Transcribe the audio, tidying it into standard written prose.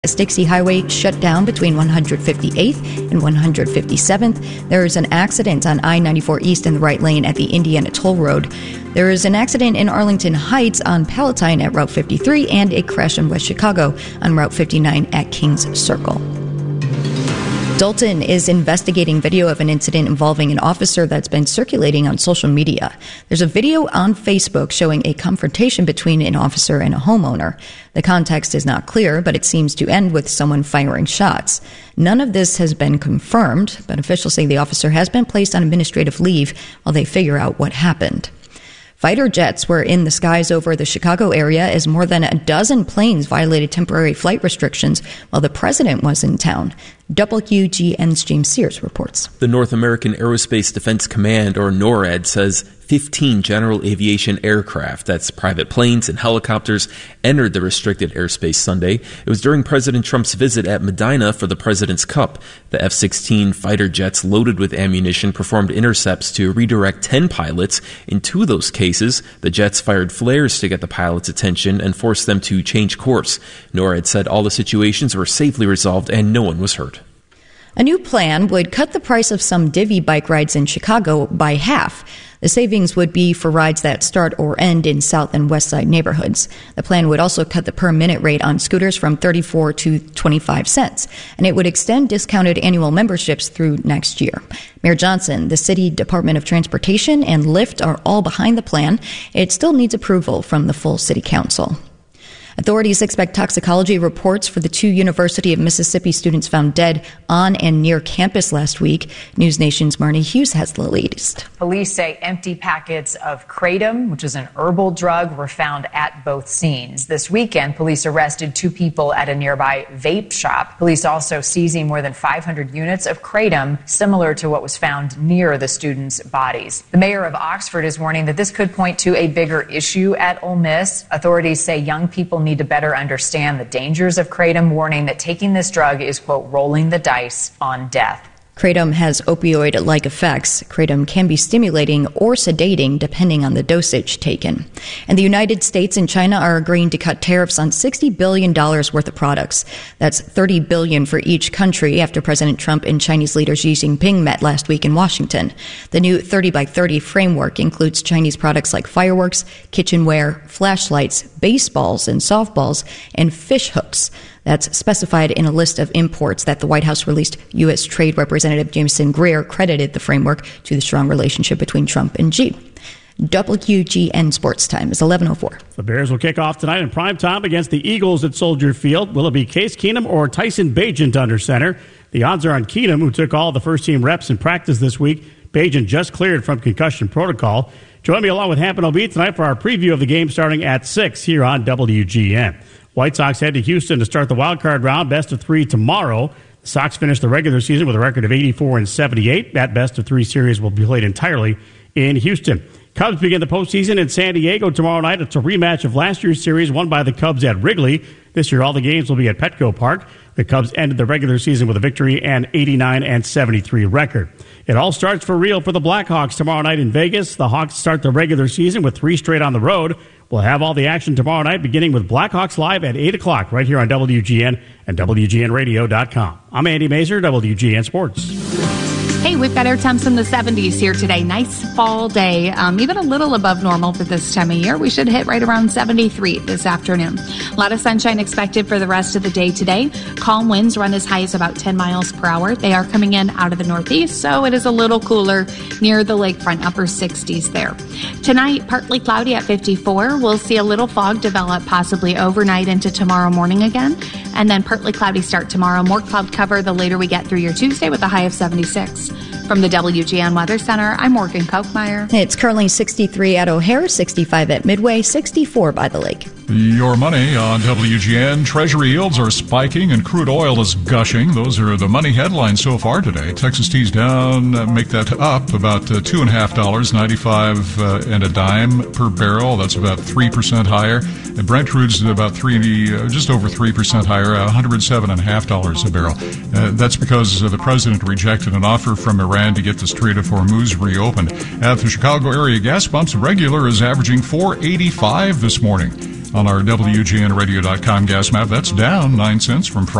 Dixie Highway shut down between 158th and 157th. There is an accident on I-94 East in the right lane at the Indiana Toll Road. There is an accident in Arlington Heights on Palatine at Route 53 and a crash in West Chicago on Route 59 at Kings Circle. Dalton is investigating video of an incident involving an officer that's been circulating on social media. There's a video on Facebook showing a confrontation between an officer and a homeowner. The context is not clear, but it seems to end with someone firing shots. None of this has been confirmed, but officials say the officer has been placed on administrative leave while they figure out what happened. Fighter jets were in the skies over the Chicago area as more than a dozen planes violated temporary flight restrictions while the president was in town. WGN's James Sears reports. The North American Aerospace Defense Command, or NORAD, says 15 general aviation aircraft, that's private planes and helicopters, entered the restricted airspace Sunday. It was during President Trump's visit at Medina for the President's Cup. The F-16 fighter jets loaded with ammunition performed intercepts to redirect 10 pilots. In 2 of those cases, the jets fired flares to get the pilots' attention and forced them to change course. NORAD said all the situations were safely resolved and no one was hurt. A new plan would cut the price of some Divvy bike rides in Chicago by half. The savings would be for rides that start or end in South and West Side neighborhoods. The plan would also cut the per-minute rate on scooters from 34 to 25 cents, and it would extend discounted annual memberships through next year. Mayor Johnson, the City Department of Transportation, and Lyft are all behind the plan. It still needs approval from the full City Council. Authorities expect toxicology reports for the 2 University of Mississippi students found dead on and near campus last week. News Nation's Marnie Hughes has the latest. Police say empty packets of kratom, which is an herbal drug, were found at both scenes. This weekend, police arrested 2 people at a nearby vape shop. Police also seizing more than 500 units of kratom, similar to what was found near the students' bodies. The mayor of Oxford is warning that this could point to a bigger issue at Ole Miss. Authorities say young people need to better understand the dangers of kratom, warning that taking this drug is, quote, rolling the dice on death. Kratom has opioid-like effects. Kratom can be stimulating or sedating depending on the dosage taken. And the United States and China are agreeing to cut tariffs on $60 billion worth of products. That's $30 billion for each country after President Trump and Chinese leader Xi Jinping met last week in Washington. The new 30 by 30 framework includes Chinese products like fireworks, kitchenware, flashlights, baseballs and softballs, and fish hooks. That's specified in a list of imports that the White House released. U.S. Trade Representative Jameson Greer credited the framework to the strong relationship between Trump and Xi. WGN Sports Time is 11:04. The Bears will kick off tonight in prime time against the Eagles at Soldier Field. Will it be Case Keenum or Tyson Bagent under center? The odds are on Keenum, who took all the first-team reps in practice this week. Bagent just cleared from concussion protocol. Join me along with Hampton OB tonight for our preview of the game starting at 6 here on WGN. White Sox head to Houston to start the wild-card round, best of 3 tomorrow. The Sox finish the regular season with a record of 84-78. That best-of-3 series will be played entirely in Houston. Cubs begin the postseason in San Diego tomorrow night. It's a rematch of last year's series won by the Cubs at Wrigley. This year, all the games will be at Petco Park. The Cubs ended the regular season with a victory and 89-73 record. It all starts for real for the Blackhawks tomorrow night in Vegas. The Hawks start the regular season with 3 straight on the road. We'll have all the action tomorrow night, beginning with Blackhawks Live at 8 o'clock right here on WGN and WGNradio.com. I'm Andy Mazer, WGN Sports. Hey, we've got air temps in the 70s here today. Nice fall day, even a little above normal for this time of year. We should hit right around 73 this afternoon. A lot of sunshine expected for the rest of the day today. Calm winds run as high as about 10 miles per hour. They are coming in out of the northeast, so it is a little cooler near the lakefront, upper 60s there. Tonight, partly cloudy at 54. We'll see a little fog develop possibly overnight into tomorrow morning again, and then partly cloudy start tomorrow. More cloud cover the later we get through your Tuesday with a high of 76. From the WGN Weather Center, I'm Morgan Kochmeyer. It's currently 63 at O'Hare, 65 at Midway, 64 by the lake. Your money on WGN. Treasury yields are spiking and crude oil is gushing. Those are the money headlines so far today. Texas T's down, make that up about $2.50, 95 and a dime per barrel. That's about 3% higher. And Brent crude's about just over 3% higher, $107.50 a barrel. That's because the president rejected an offer from Iran to get the Strait of Hormuz reopened. At the Chicago area gas pumps, regular is averaging $4.85 this morning. on our WGNradio.com gas map. That's down 9 cents from